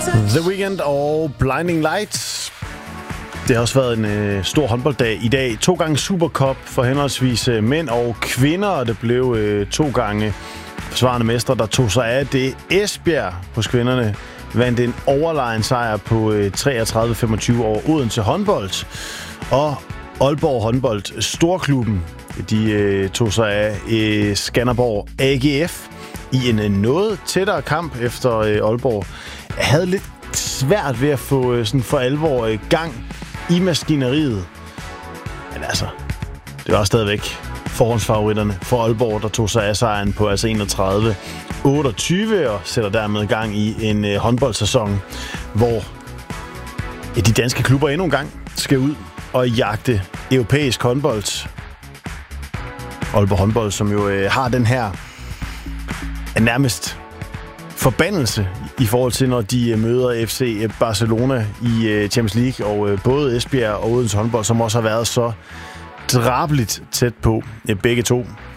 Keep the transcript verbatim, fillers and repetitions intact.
The Weeknd og Blinding Lights. Det har også været en øh, stor håndbolddag i dag. To gange Supercup for henholdsvis øh, mænd og kvinder, og det blev øh, to gange forsvarende mestre, der tog sig af det. Esbjerg hos kvinderne vandt en overlegen sejr på øh, treogtredive femogtyve over Odense håndbold. Og Aalborg håndbold, storklubben, de øh, tog sig af øh, Skanderborg A G F i en øh, noget tættere kamp efter øh, Aalborg. Jeg havde lidt svært ved at få øh, sådan for alvor øh, gang i maskineriet. Men altså, det var stadigvæk forhåndsfavoritterne for Aalborg, der tog sig af sejren på altså enogtredive otteogtyve og sætter dermed gang i en øh, håndboldsæson, hvor ja, de danske klubber endnu en gang skal ud og jagte europæisk håndbold. Aalborg håndbold, som jo øh, har den her er nærmest forbandelse i forhold til, når de møder F C Barcelona i Champions League, og både Esbjerg og Odense håndbold, som også har været så drabeligt tæt på begge to.